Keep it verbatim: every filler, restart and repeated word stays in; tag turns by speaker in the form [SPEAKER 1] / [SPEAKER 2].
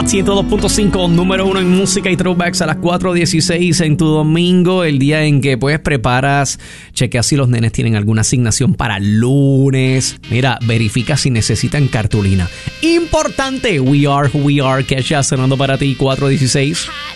[SPEAKER 1] ciento dos punto cinco, número uno en música y throwbacks a las cuatro dieciséis en tu domingo, el día en que pues preparas, chequea si los nenes tienen alguna asignación para lunes. Mira, verifica si necesitan cartulina. Importante, We Are Who We Are, Kesha sonando para ti, cuatro dieciséis.